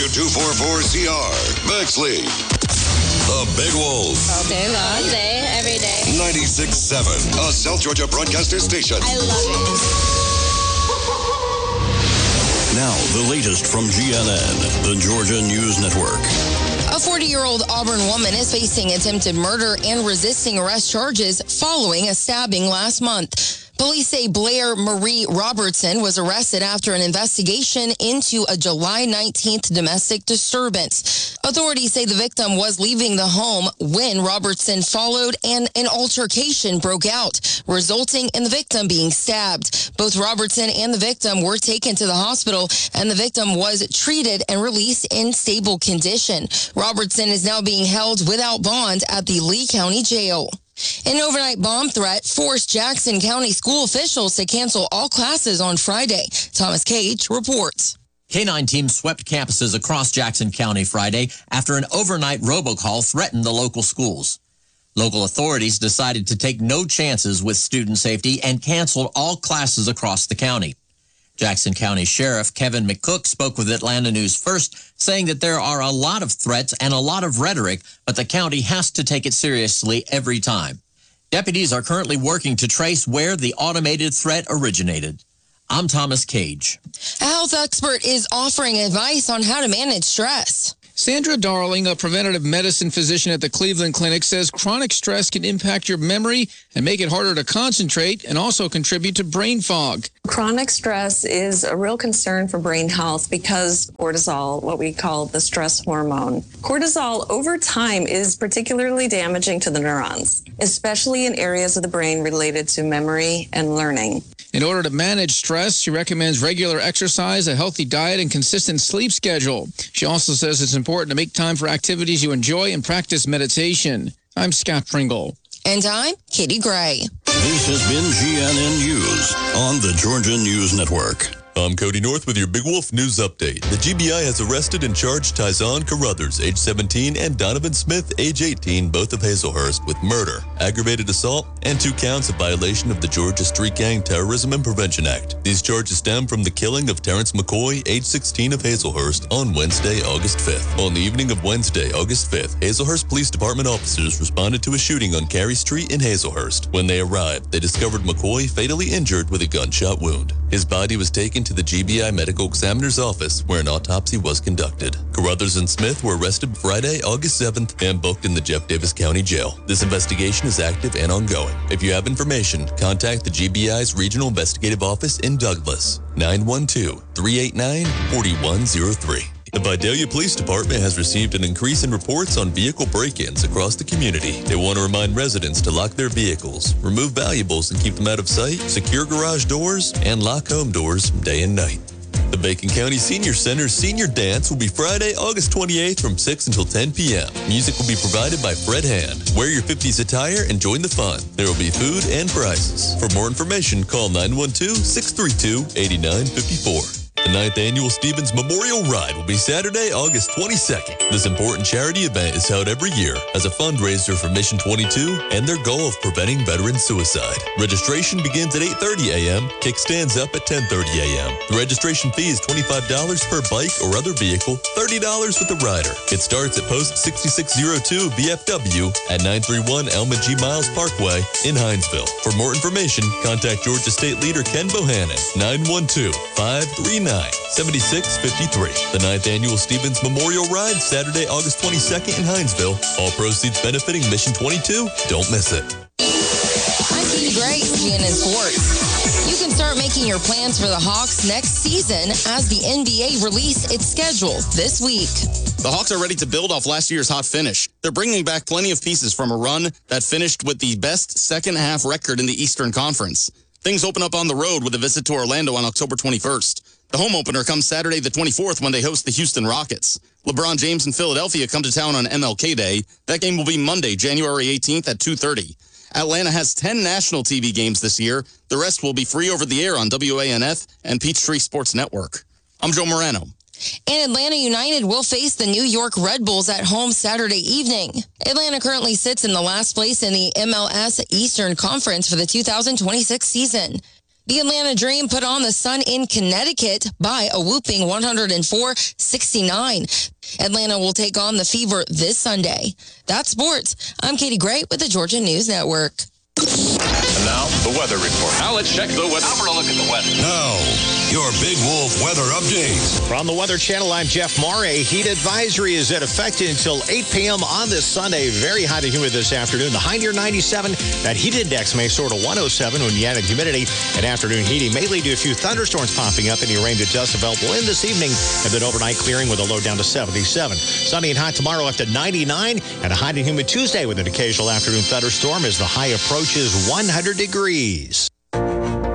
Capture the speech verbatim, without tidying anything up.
W two forty-four C R, Bexley. The Big Wolf. Okay, all day, every day. ninety-six point seven, a South Georgia broadcaster station. I love it. Now, the latest from G N N, the Georgia News Network. A forty-year-old Auburn woman is facing attempted murder and resisting arrest charges following a stabbing last month. Police say Blair Marie Robertson was arrested after an investigation into a July nineteenth domestic disturbance. Authorities say the victim was leaving the home when Robertson followed and an altercation broke out, resulting in the victim being stabbed. Both Robertson and the victim were taken to the hospital, and the victim was treated and released in stable condition. Robertson is now being held without bond at the Lee County Jail. An overnight bomb threat forced Jackson County school officials to cancel all classes on Friday. Thomas Cage reports. K nine teams swept campuses across Jackson County Friday after an overnight robocall threatened the local schools. Local authorities decided to take no chances with student safety and canceled all classes across the county. Jackson County Sheriff Kevin McCook spoke with Atlanta News First, saying that there are a lot of threats and a lot of rhetoric, but the county has to take it seriously every time. Deputies are currently working to trace where the automated threat originated. I'm Thomas Cage. A health expert is offering advice on how to manage stress. Sandra Darling, a preventative medicine physician at the Cleveland Clinic, says chronic stress can impact your memory and make it harder to concentrate and also contribute to brain fog. Chronic stress is a real concern for brain health because cortisol, what we call the stress hormone. Cortisol over time is particularly damaging to the neurons, especially in areas of the brain related to memory and learning. In order to manage stress, she recommends regular exercise, a healthy diet, and consistent sleep schedule. She also says it's important to make time for activities you enjoy and practice meditation. I'm Scott Pringle. And I'm Katie Gray. This has been G N N News on the Georgia News Network. I'm Cody North with your Big Wolf News Update. The G B I has arrested and charged Tyzon Carruthers, age seventeen, and Donovan Smith, age eighteen, both of Hazelhurst, with murder, aggravated assault, and two counts of violation of the Georgia Street Gang Terrorism and Prevention Act. These charges stem from the killing of Terrence McCoy, age sixteen, of Hazelhurst on Wednesday, August fifth. On the evening of Wednesday, August fifth, Hazelhurst Police Department officers responded to a shooting on Carey Street in Hazelhurst. When they arrived, they discovered McCoy fatally injured with a gunshot wound. His body was taken to the G B I medical examiner's office where an autopsy was conducted. Carruthers and Smith were arrested Friday, August seventh and booked in the Jeff Davis County Jail. This investigation is active and ongoing. If you have information, contact the G B I's Regional Investigative Office in Douglas, nine one two, three eight nine, four one zero three. The Vidalia Police Department has received an increase in reports on vehicle break-ins across the community. They want to remind residents to lock their vehicles, remove valuables and keep them out of sight, secure garage doors, and lock home doors day and night. The Bacon County Senior Center's Senior Dance will be Friday, August twenty-eighth from six until ten p.m. Music will be provided by Fred Hand. Wear your fifties attire and join the fun. There will be food and prizes. For more information, call nine one two, six three two, eight nine five four. The ninth Annual Stevens Memorial Ride will be Saturday, August twenty-second. This important charity event is held every year as a fundraiser for Mission twenty-two and their goal of preventing veteran suicide. Registration begins at eight thirty a.m., kickstands up at ten thirty a.m. The registration fee is twenty-five dollars per bike or other vehicle, thirty dollars with a rider. It starts at Post sixty-six oh two V F W at nine thirty-one Elma G. Miles Parkway in Hinesville. For more information, contact Georgia State Leader Ken Bohannon, nine one two, five three nine, seven six five three. The ninth Annual Stevens Memorial Ride, Saturday, August twenty-second in Hinesville. All proceeds benefiting Mission twenty-two. Don't miss it. I'm Katie Gray, G N N Sports. You can start making your plans for the Hawks next season as the N B A release its schedule this week. The Hawks are ready to build off last year's hot finish. They're bringing back plenty of pieces from a run that finished with the best second-half record in the Eastern Conference. Things open up on the road with a visit to Orlando on October twenty-first. The home opener comes Saturday the twenty-fourth when they host the Houston Rockets. LeBron James and Philadelphia come to town on M L K Day. That game will be Monday, January eighteenth at two thirty. Atlanta has ten national T V games this year. The rest will be free over the air on W A N F and Peachtree Sports Network. I'm Joe Moreno. And Atlanta United will face the New York Red Bulls at home Saturday evening. Atlanta currently sits in the last place in the M L S Eastern Conference for the two thousand twenty-six season. The Atlanta Dream put on the Sun in Connecticut by a whooping one oh four sixty-nine. Atlanta will take on the Fever this Sunday. That's sports. I'm Katie Gray with the Georgia News Network. And now, the weather report. Now let's check the weather. Now for a look at the weather. Now, your Big Wolf weather update. From the Weather Channel, I'm Jeff Murray. Heat advisory is in effect until eight p.m. on this Sunday. Very hot and humid this afternoon. The high near ninety-seven. That heat index may soar to one oh seven when you add in humidity. And afternoon heating may lead to a few thunderstorms popping up. Any rain to dust available in this evening. And then overnight clearing with a low down to seventy-seven. Sunny and hot tomorrow up to ninety-nine. And a hot and humid Tuesday with an occasional afternoon thunderstorm as the high approaches one hundred degrees.